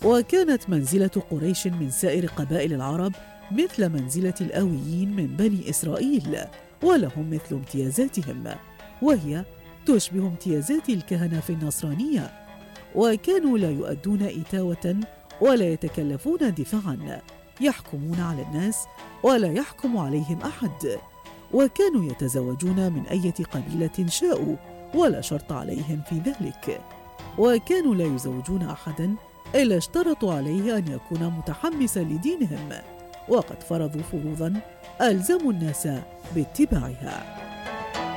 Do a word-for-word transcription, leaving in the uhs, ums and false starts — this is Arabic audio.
وكانت منزلة قريش من سائر قبائل العرب مثل منزلة الآويين من بني إسرائيل، ولهم مثل امتيازاتهم، وهي تشبه امتيازات الكهنة في النصرانية. وكانوا لا يؤدون إتاوة ولا يتكلفون دفاعا، يحكمون على الناس ولا يحكم عليهم أحد، وكانوا يتزوجون من أي قبيلة شاءوا ولا شرط عليهم في ذلك، وكانوا لا يزوجون أحدا إلا اشترطوا عليه أن يكون متحمسا لدينهم، وقد فرضوا فروضا ألزموا الناس باتباعها.